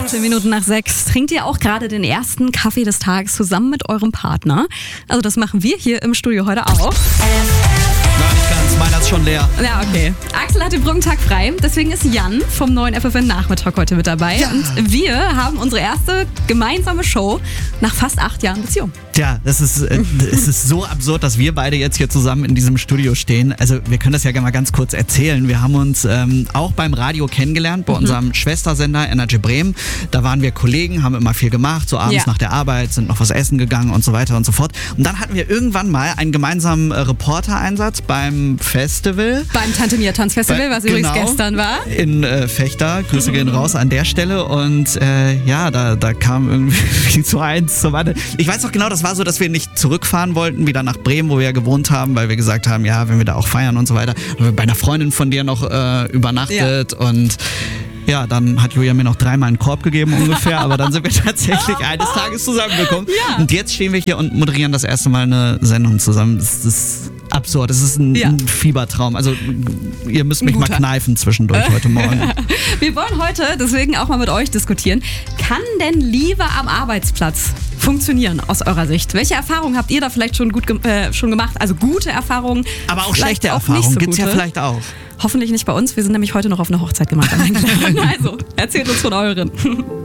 18 Minuten nach 6. Trinkt ihr auch gerade den ersten Kaffee des Tages zusammen mit eurem Partner? Also das machen wir hier im Studio heute auch. Nein, nicht ganz. Meiner ist schon leer. Ja, okay. Axel hat den Brückentag frei, deswegen ist Jan vom neuen FFN-Nachmittag heute mit dabei. Ja. Und wir haben unsere erste gemeinsame Show nach fast 8 Jahren Beziehung. Ja, es ist so absurd, dass wir beide jetzt hier zusammen in diesem Studio stehen. Also wir können das ja mal ganz kurz erzählen. Wir haben uns auch beim Radio kennengelernt, bei unserem Schwestersender Energy Bremen. Da waren wir Kollegen, haben immer viel gemacht, so abends nach der Arbeit, sind noch was essen gegangen und so weiter und so fort. Und dann hatten wir irgendwann mal einen gemeinsamen Reportereinsatz beim Festival. Beim Tante Mia Tanzfestival, was übrigens gestern war. In Fechter. Grüße gehen raus an der Stelle. Und da kam irgendwie zu eins zum anderen. Ich weiß noch genau, das war so, dass wir nicht zurückfahren wollten, wieder nach Bremen, wo wir ja gewohnt haben, weil wir gesagt haben, ja, wenn wir da auch feiern und so weiter. Haben wir bei einer Freundin von dir noch übernachtet und ja, dann hat Julia mir noch 3-mal einen Korb gegeben ungefähr, aber dann sind wir tatsächlich eines Tages zusammengekommen. Ja. Und jetzt stehen wir hier und moderieren das erste Mal eine Sendung zusammen. Das ist absurd, das ist ein Fiebertraum. Also ihr müsst mich mal kneifen zwischendurch heute Morgen. Wir wollen heute deswegen auch mal mit euch diskutieren. Kann denn Liebe am Arbeitsplatz funktionieren aus eurer Sicht? Welche Erfahrungen habt ihr da vielleicht schon gemacht? Also gute Erfahrungen, aber auch schlechte auch Erfahrungen nicht so gibt's ja gute. vielleicht auch. Hoffentlich nicht bei uns. Wir sind nämlich heute noch auf einer Hochzeit gemeinsam eingeladen. Also, erzählt uns von euren.